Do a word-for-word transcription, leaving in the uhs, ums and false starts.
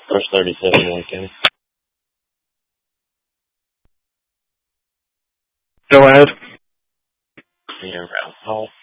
Verse thirty-seven, one Kenny. Go ahead. Yeah, Paul.